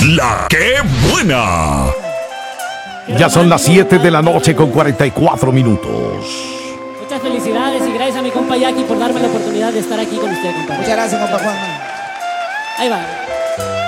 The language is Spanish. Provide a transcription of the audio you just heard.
La que buena. Ya son las 7 de la noche con 44 minutos. Muchas felicidades y gracias a mi compa Jackie por darme la oportunidad de estar aquí con usted, compadre. Muchas gracias, compa Juan. Ahí va.